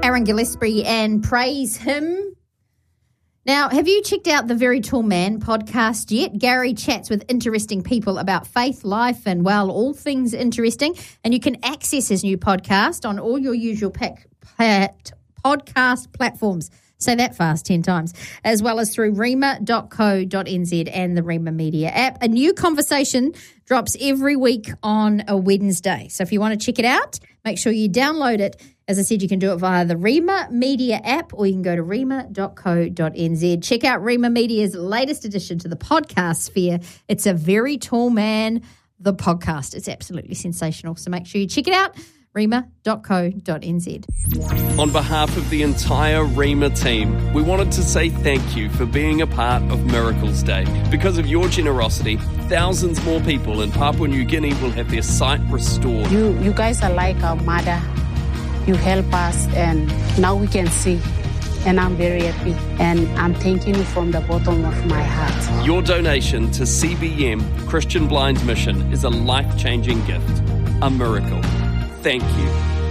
Aaron Gillespie and Praise Him. Now, have you checked out the Very Tall Man podcast yet? Gary chats with interesting people about faith, life, and, well, all things interesting. And you can access his new podcast on all your usual podcast platforms. Say that fast 10 times. As well as through rema.co.nz and the Rema Media app. A new conversation drops every week on a Wednesday. So if you want to check it out, make sure you download it. As I said, you can do it via the Rema Media app, or you can go to rema.co.nz. Check out Rema Media's latest addition to the podcast sphere. It's A Very Tall Man, the podcast. It's absolutely sensational. So make sure you check it out, rema.co.nz. On behalf of the entire Rema team, we wanted to say thank you for being a part of Miracles Day. Because of your generosity, thousands more people in Papua New Guinea will have their sight restored. You guys are like our mother. You help us, and now we can see. And I'm very happy, and I'm thanking you from the bottom of my heart. Your donation to CBM, Christian Blind Mission, is a life-changing gift, a miracle. Thank you.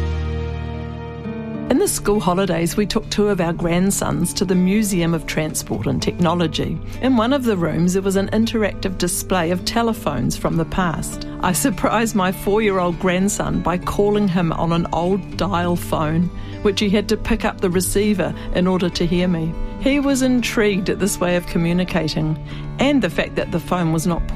In the school holidays, we took two of our grandsons to the Museum of Transport and Technology. In one of the rooms, there was an interactive display of telephones from the past. I surprised my 4-year-old grandson by calling him on an old dial phone, which he had to pick up the receiver in order to hear me. He was intrigued at this way of communicating and the fact that the phone was not